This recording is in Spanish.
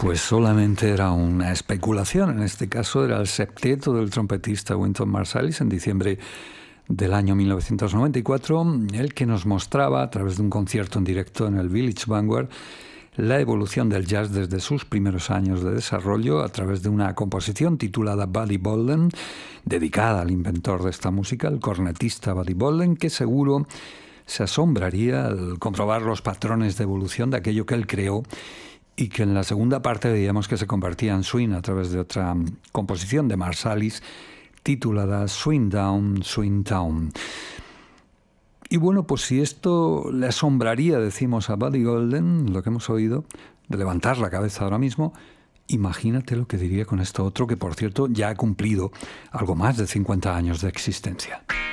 Pues solamente era una especulación. En este caso era el septeto del trompetista Wynton Marsalis en diciembre del año 1994, el que nos mostraba a través de un concierto en directo en el Village Vanguard la evolución del jazz desde sus primeros años de desarrollo a través de una composición titulada Buddy Bolden, dedicada al inventor de esta música, el cornetista Buddy Bolden, que seguro se asombraría al comprobar los patrones de evolución de aquello que él creó y que en la segunda parte veíamos que se convertía en swing a través de otra composición de Marsalis titulada Swing Down, Swing Town. Y bueno, pues si esto le asombraría, decimos, a Buddy Bolden, lo que hemos oído, de levantar la cabeza ahora mismo, imagínate lo que diría con esto otro, que por cierto ya ha cumplido algo más de 50 años de existencia.